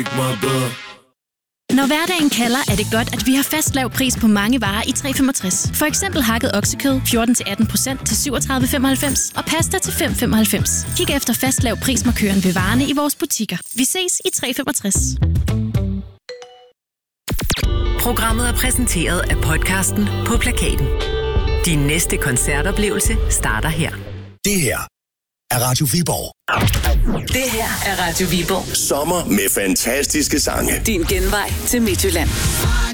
Når hverdagen kalder, er det godt, at vi har fast lav pris på mange varer i 365. For eksempel hakket oksekød 14-18% til 37,95 og pasta til 5,95. Kig efter fast lav prismarkøren ved varerne i vores butikker. Vi ses i 365. Programmet er præsenteret af podcasten På Plakaten. Din næste koncertoplevelse starter her. Det her er Radio Viborg. Det her er Radio Viborg. Sommer med fantastiske sange. Din genvej til Midtjylland.